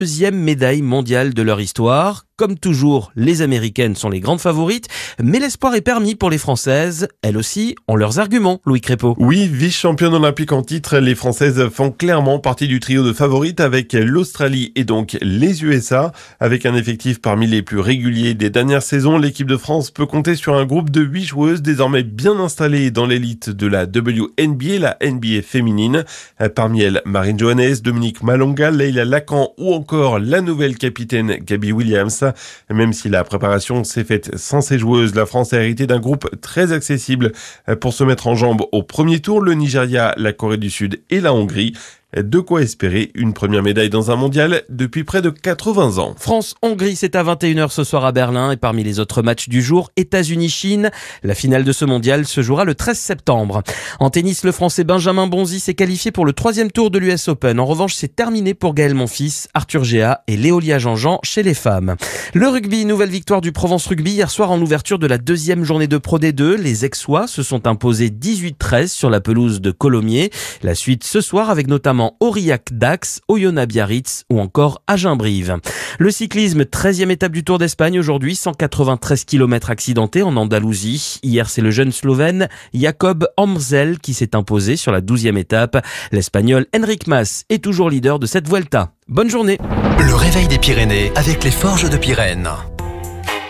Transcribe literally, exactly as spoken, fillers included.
deuxième médaille mondiale de leur histoire. Comme toujours, les Américaines sont les grandes favorites, mais l'espoir est permis pour les Françaises. Elles aussi ont leurs arguments, Louis Crépeau. Oui, vice-championne olympique en titre, les Françaises font clairement partie du trio de favorites avec l'Australie et donc les U S A. Avec un effectif parmi les plus réguliers des dernières saisons, l'équipe de France peut compter sur un groupe de huit joueuses désormais bien installées dans l'élite de la W N B A, la N B A féminine. Parmi elles, Marine Johannes, Dominique Malonga, Leila Lacan ou encore la nouvelle capitaine Gabby Williams. Même si la préparation s'est faite sans ces joueuses, la France a hérité d'un groupe très accessible pour se mettre en jambes au premier tour, le Nigeria, la Corée du Sud et la Hongrie. De quoi espérer une première médaille dans un mondial depuis près de quatre-vingts ans. France-Hongrie, c'est à vingt et une heures ce soir à Berlin. Et parmi les autres matchs du jour, États-Unis-Chine. La finale de ce mondial se jouera le treize septembre. En tennis, le Français Benjamin Bonzi s'est qualifié pour le troisième tour de l'U S Open. En revanche, c'est terminé pour Gaël Monfils, Arthur Géat et Léolia Jean-Jean chez les femmes. Le rugby, nouvelle victoire du Provence Rugby hier soir en ouverture de la deuxième journée de Pro D deux. Les Aixois se sont imposés dix-huit treize sur la pelouse de Colomiers. La suite ce soir avec notamment Aurillac-Dax, Oyonnax-Biarritz ou encore Agen-Brive. Le cyclisme, treizième étape du Tour d'Espagne aujourd'hui, cent quatre-vingt-treize kilomètres accidentés en Andalousie. Hier, c'est le jeune Slovène Jakob Amsel qui s'est imposé sur la douzième étape. L'Espagnol Enric Mas est toujours leader de cette Vuelta. Bonne journée. Le réveil des Pyrénées avec les Forges de Pyrène.